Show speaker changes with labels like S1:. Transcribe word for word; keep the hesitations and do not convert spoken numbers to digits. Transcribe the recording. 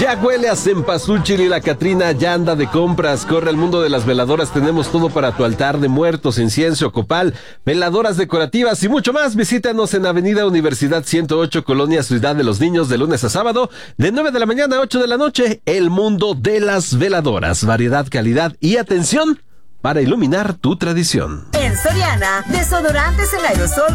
S1: Ya huele a cempasúchil y la Catrina ya anda de compras. Corre al mundo de las veladoras, tenemos todo para tu altar de muertos, incienso, copal, veladoras decorativas y mucho más. Visítanos en Avenida Universidad ciento ocho, Colonia Ciudad de los Niños, de lunes a sábado, de nueve de la mañana a ocho de la noche. El mundo de las veladoras, variedad, calidad y atención para iluminar tu tradición.
S2: En Soriana, desodorantes en aerosol